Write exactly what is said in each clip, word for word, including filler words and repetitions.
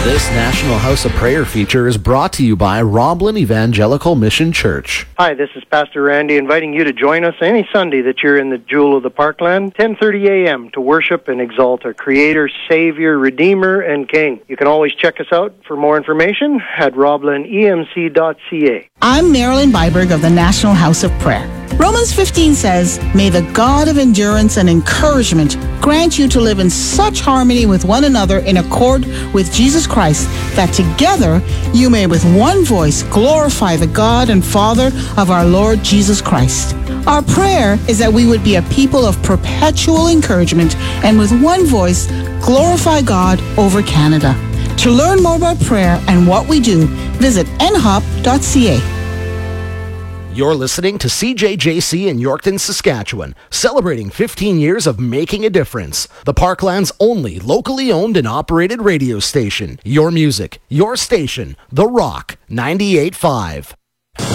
This National House of Prayer feature is brought to you by Roblin Evangelical Mission Church. Hi, this is Pastor Randy inviting you to join us any Sunday that you're in the Jewel of the Parkland, ten thirty a.m. to worship and exalt our Creator, Savior, Redeemer, and King. You can always check us out for more information at roblin e m c dot c a. I'm Marilyn Byberg of the National House of Prayer. Romans fifteen says, "May the God of endurance and encouragement grant you to live in such harmony with one another in accord with Jesus Christ, that together you may with one voice glorify the God and Father of our Lord Jesus Christ." Our prayer is that we would be a people of perpetual encouragement and with one voice glorify God over Canada. To learn more about prayer and what we do, visit n hop dot c a. You're listening to C J J C in Yorkton, Saskatchewan, celebrating fifteen years of making a difference. The Parkland's only locally owned and operated radio station. Your music, your station, The Rock, ninety-eight point five.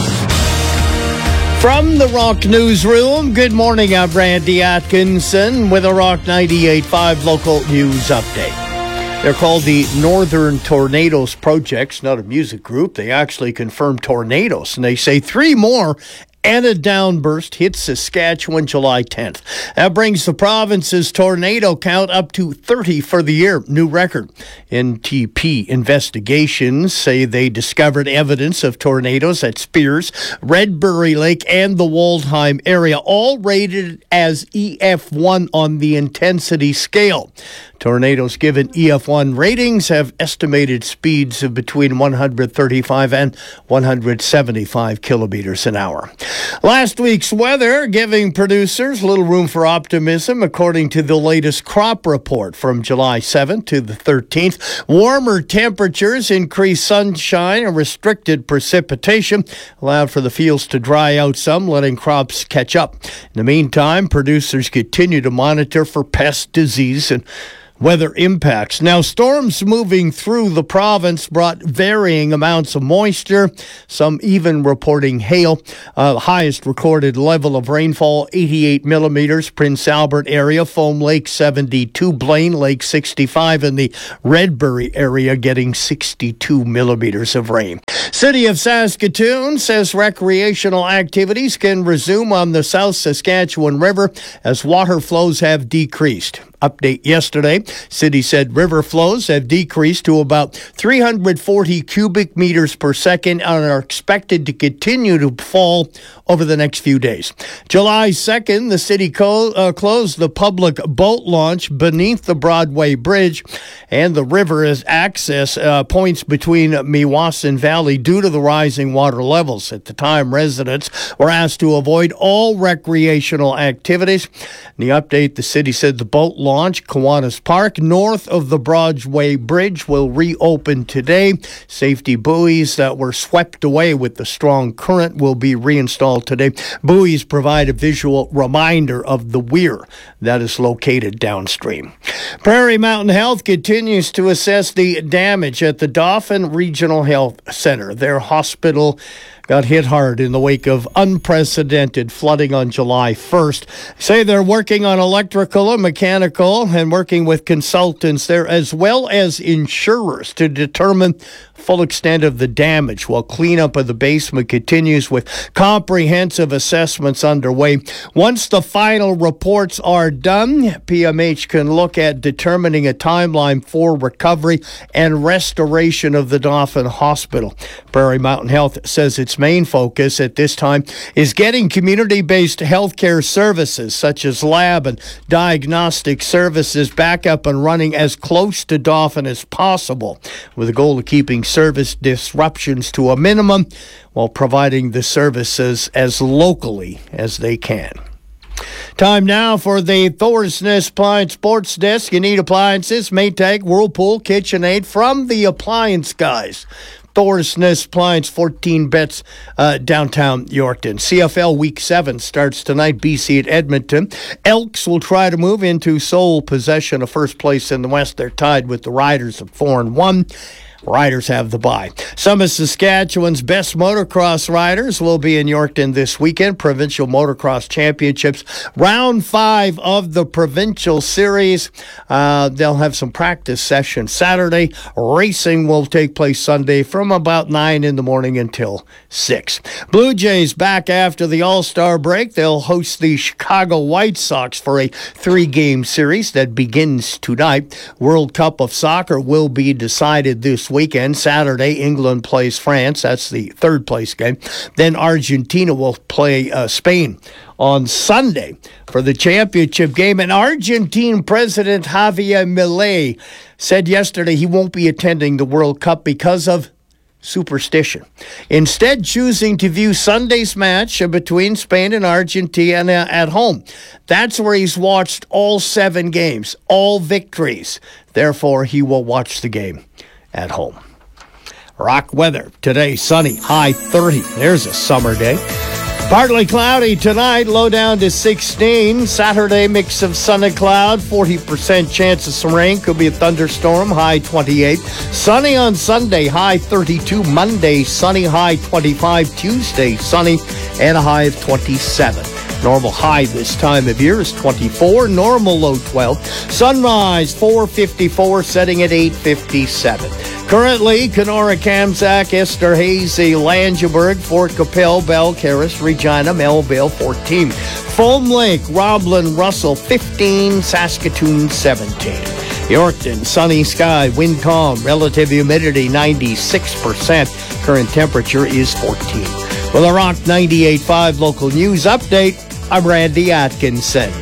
From the Rock Newsroom, good morning. I'm Randy Atkinson with a Rock ninety-eight point five local news update. They're called the Northern Tornadoes Projects, not a music group. They actually confirm tornadoes, and they say three more and a downburst hit Saskatchewan July tenth. That brings the province's tornado count up to thirty for the year, new record. N T P investigations say they discovered evidence of tornadoes at Spears, Redbury Lake, and the Waldheim area, all rated as E F one on the intensity scale. Tornadoes given E F one ratings have estimated speeds of between one hundred thirty-five and one hundred seventy-five kilometers an hour. Last week's weather giving producers little room for optimism, according to the latest crop report from July seventh to the thirteenth. Warmer temperatures, increased sunshine, and restricted precipitation allowed for the fields to dry out some, letting crops catch up. In the meantime, producers continue to monitor for pest, disease, and weather impacts. Now, storms moving through the province brought varying amounts of moisture, some even reporting hail. Uh, highest recorded level of rainfall, eighty-eight millimeters, Prince Albert area, Foam Lake seventy-two, Blaine Lake sixty-five, and the Redbury area getting sixty-two millimeters of rain. City of Saskatoon says recreational activities can resume on the South Saskatchewan River as water flows have decreased. Update yesterday, city said river flows have decreased to about three hundred forty cubic meters per second and are expected to continue to fall over the next few days. July second, the city co- uh, closed the public boat launch beneath the Broadway Bridge and the river as access uh, points between Meewasin Valley due to the rising water levels. At the time, residents were asked to avoid all recreational activities. In the update, the city said the boat launch, Kiwanis Park, north of the Broadway Bridge, will reopen today. Safety buoys that were swept away with the strong current will be reinstalled today. Buoys provide a visual reminder of the weir that is located downstream. Prairie Mountain Health continues to assess the damage at the Dauphin Regional Health Center. Their hospital got hit hard in the wake of unprecedented flooding on July first. Say they're working on electrical and mechanical and working with consultants there as well as insurers to determine full extent of the damage, while cleanup of the basement continues with comprehensive assessments underway. Once the final reports are done, P M H can look at determining a timeline for recovery and restoration of the Dauphin Hospital. Prairie Mountain Health says its main focus at this time is getting community-based healthcare services such as lab and diagnostic services back up and running as close to Dauphin as possible, with the goal of keeping service disruptions to a minimum while providing the services as locally as they can. Time now for the Thorsness Appliance Sports Desk. You need appliances, Maytag, Whirlpool, KitchenAid from the Appliance Guys. Thorsness Appliance, fourteen bets uh, downtown Yorkton. C F L Week seven starts tonight, B C at Edmonton. Elks will try to move into sole possession of first place in the West. They're tied with the Riders at four and one. Riders have the bye. Some of Saskatchewan's best motocross riders will be in Yorkton this weekend. Provincial Motocross Championships, round five of the Provincial Series. Uh, they'll have some practice sessions Saturday. Racing will take place Sunday from about nine in the morning until six. Blue Jays back after the All-Star break. They'll host the Chicago White Sox for a three-game series that begins tonight. World Cup of Soccer will be decided this weekend. Saturday, England plays France. That's the third place game. Then Argentina will play uh, Spain on Sunday for the championship game. And Argentine President Javier Milei said yesterday he won't be attending the World Cup because of superstition. Instead, choosing to view Sunday's match between Spain and Argentina at home. That's where he's watched all seven games, all victories. Therefore, he will watch the game at home. Rock weather today, sunny, high thirty. There's a summer day. Partly cloudy tonight, low down to sixteen. Saturday, mix of sun and cloud, forty percent chance of some rain. Could be a thunderstorm, high twenty-eight. Sunny on Sunday, high thirty-two. Monday, sunny, high twenty-five. Tuesday, sunny, and a high of twenty-seven. Normal high this time of year is twenty-four. Normal low twelve. Sunrise, four fifty-four, setting at eight fifty-seven. Currently, Kenora, Kamsack, Esterhazy, Langeberg, Fort Capel, Belcaris, Regina, Melville, fourteen. Foam Lake, Roblin, Russell, fifteen. Saskatoon, seventeen. Yorkton, sunny sky, wind calm, relative humidity ninety-six percent. Current temperature is fourteen. With a Rock ninety-eight point five local news update, I'm Randy Atkinson.